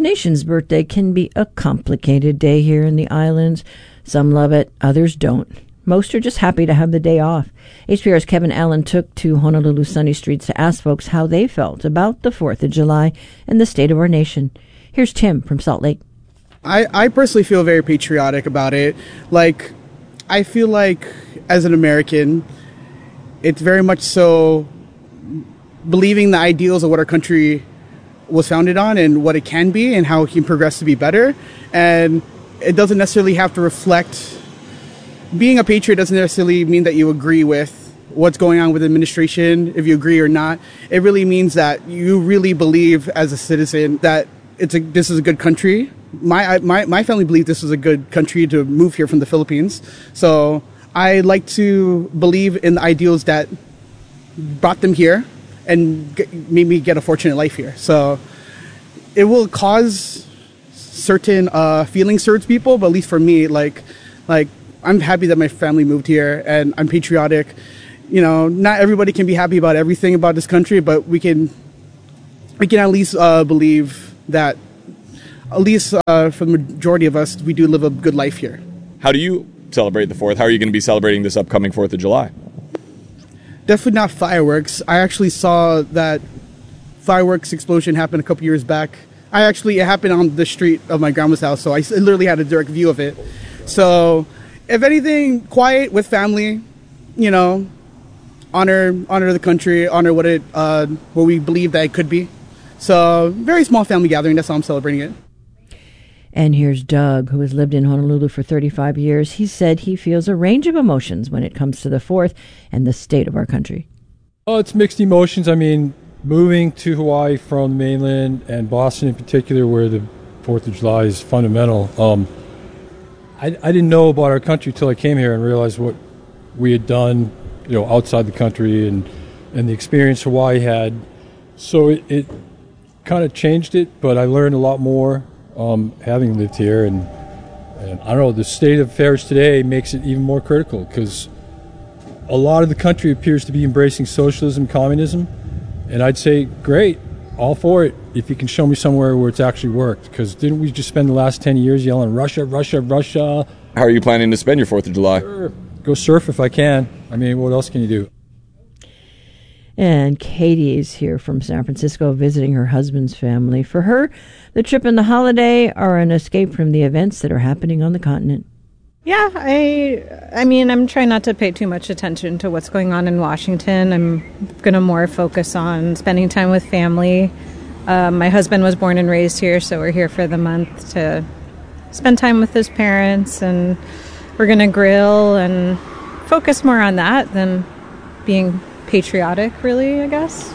nation's birthday can be a complicated day here in the islands. Some love it, others don't. Most are just happy to have the day off. HPR's Kevin Allen took to Honolulu sunny streets to ask folks how they felt about the 4th of July and the state of our nation. Here's Tim from Salt Lake. I personally feel very patriotic about it. Like, I feel like as an American, it's very much so believing the ideals of what our country was founded on and what it can be and how it can progress to be better. And it doesn't necessarily have to reflect. Being a patriot doesn't necessarily mean that you agree with what's going on with the administration, if you agree or not. It really means that you really believe as a citizen that this is a good country. My family believed this was a good country to move here from the Philippines. So I like to believe in the ideals that brought them here and made me get a fortunate life here. So it will cause certain feelings towards people, but at least for me, like I'm happy that my family moved here and I'm patriotic. You know, not everybody can be happy about everything about this country, but we can at least believe that, at least for the majority of us, we do live a good life here. How do you celebrate the 4th? How are you going to be celebrating this upcoming 4th of July? Definitely not fireworks. I actually saw that fireworks explosion happen a couple years back. It happened on the street of my grandma's house, so I literally had a direct view of it. So, if anything, quiet with family, you know, honor the country, honor what we believe that it could be. So, very small family gathering. That's how I'm celebrating it. And here's Doug, who has lived in Honolulu for 35 years. He said he feels a range of emotions when it comes to the 4th and the state of our country. Oh, it's mixed emotions. I mean, moving to Hawaii from mainland and Boston in particular, where the 4th of July is fundamental. I didn't know about our country till I came here and realized what we had done, you know, outside the country and the experience Hawaii had. So it kind of changed it, but I learned a lot more having lived here. And I don't know, the state of affairs today makes it even more critical because a lot of the country appears to be embracing socialism, communism. And I'd say, great, all for it, if you can show me somewhere where it's actually worked. Because didn't we just spend the last 10 years yelling, Russia, Russia, Russia? How are you planning to spend your 4th of July? Sure. Go surf if I can. I mean, what else can you do? And Katie is here from San Francisco visiting her husband's family. For her, the trip and the holiday are an escape from the events that are happening on the continent. Yeah, I mean, I'm trying not to pay too much attention to what's going on in Washington. I'm going to more focus on spending time with family. My husband was born and raised here, so we're here for the month to spend time with his parents, and we're going to grill and focus more on that than being patriotic, really, I guess.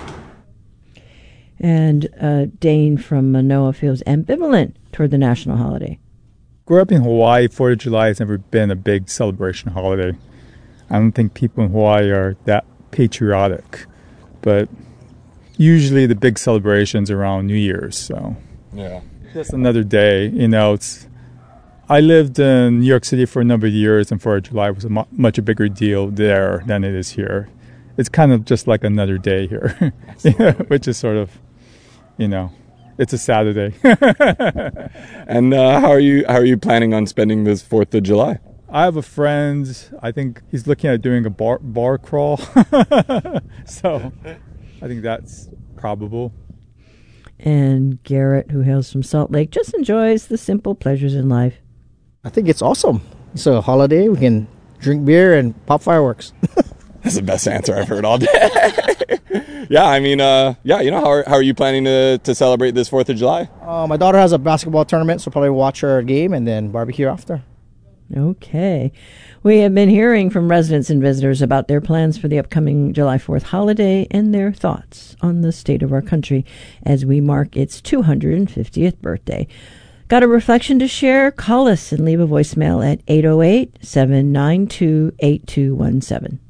And Dane from Manoa feels ambivalent toward the national holiday. Growing up in Hawaii, 4th of July has never been a big celebration holiday. I don't think people in Hawaii are that patriotic. But usually the big celebrations around New Year's, so yeah, just another day. You know, I lived in New York City for a number of years, and 4th of July was a much bigger deal there than it is here. It's kind of just like another day here, which is sort of, you know, it's a Saturday. And how are you planning on spending this 4th of July? I have a friend, I think he's looking at doing a bar crawl. So I think that's probable. And Garrett, who hails from Salt Lake, just enjoys the simple pleasures in life. I think it's awesome. It's a holiday. We can drink beer and pop fireworks. That's the best answer I've heard all day. Yeah, I mean, you know, how are you planning to celebrate this 4th of July? My daughter has a basketball tournament, so probably watch her game and then barbecue after. Okay. We have been hearing from residents and visitors about their plans for the upcoming July 4th holiday and their thoughts on the state of our country as we mark its 250th birthday. Got a reflection to share? Call us and leave a voicemail at 808-792-8217.